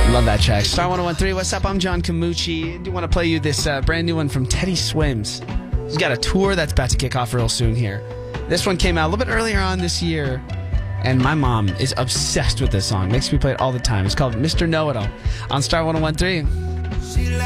Love that track. Star 1013, what's up? I'm John Camucci. I do want to play you this brand new one from Teddy Swims. He's got a tour that's about to kick off real soon here. This one came out a little bit earlier on this year, and my mom is obsessed with this song. Makes me play it all the time. It's called Mr. Know-It-All on Star 1013.